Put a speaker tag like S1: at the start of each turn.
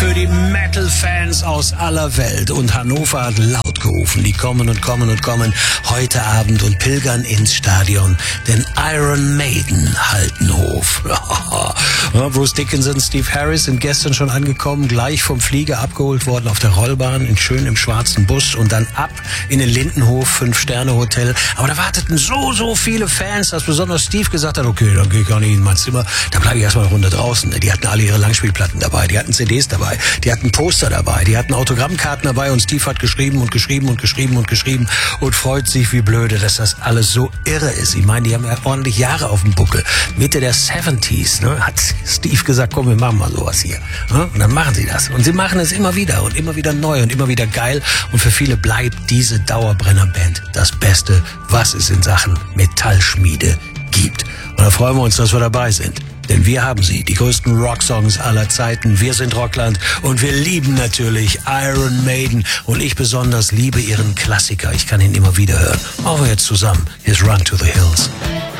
S1: für die Metal-Fans aus aller Welt. Und Hannover hat laut gerufen, die kommen und kommen und kommen heute Abend und pilgern ins Stadion. Denn Iron Maiden halten Hof. Bruce Dickinson, Steve Harris sind gestern schon angekommen, gleich vom Flieger abgeholt worden auf der Rollbahn, schön im schwarzen Bus und dann ab in den Lindenhof, 5-Sterne-Hotel. Aber da warteten so viele Fans, dass besonders Steve gesagt hat, okay, dann gehe ich gar nicht in mein Zimmer, da bleibe ich erstmal eine Runde draußen. Die hatten alle ihre Langspielplatten dabei, die hatten CDs dabei, die hatten Poster dabei, die hatten Autogrammkarten dabei und Steve hat geschrieben und freut sich wie blöde, dass das alles so irre ist. Ich meine, die haben ja ordentlich Jahre auf dem Buckel. Mitte der 70s, ne, hat Steve gesagt, komm, wir machen mal sowas hier. Ne? Und dann machen sie das. Und sie machen es immer wieder und immer wieder neu und immer wieder geil. Und für viele bleibt diese Dauerbrenner-Band das Beste, was es in Sachen Metallschmiede gibt. Und da freuen wir uns, dass wir dabei sind. Denn wir haben sie, die größten Rocksongs aller Zeiten. Wir sind Rockland und wir lieben natürlich Iron Maiden. Und ich besonders liebe ihren Klassiker. Ich kann ihn immer wieder hören. Machen wir jetzt zusammen. Here's Run to the Hills.